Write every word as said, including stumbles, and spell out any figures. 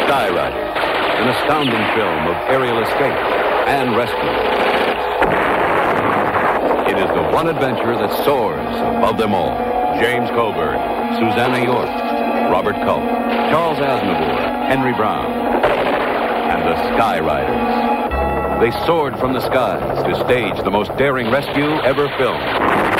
Skyriders, an astounding film of aerial escape and rescue. It is the one adventure that soars above them all. James Coburn, Susanna York, Robert Culp, Charles Aznavour, Henry Brown, and the Skyriders. They soared from the skies to stage the most daring rescue ever filmed.